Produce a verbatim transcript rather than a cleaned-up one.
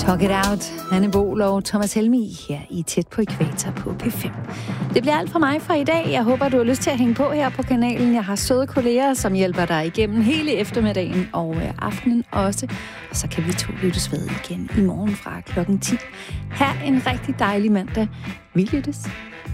Talk It Out, Anne Bohl og Thomas Helmig her i Tæt på Ækvator på P fem. Det bliver alt for mig for i dag. Jeg håber, du har lyst til at hænge på her på kanalen. Jeg har søde kolleger, som hjælper dig igennem hele eftermiddagen og aftenen også. Og så kan vi to lyttes ved igen i morgen fra klokken ti. Ha' en rigtig dejlig mandag. Vi lyttes.